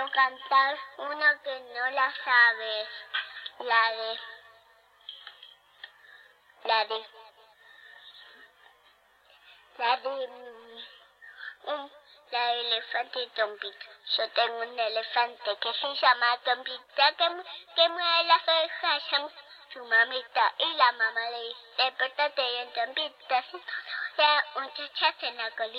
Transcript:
quiero cantar una que no la sabes. La de elefante y Tompita. Yo tengo un elefante que se llama Tompita, que mueve las orejas, llama su mamita, y la mamá le dice, despertate bien, Tompita, si no, un chachazo en la colita.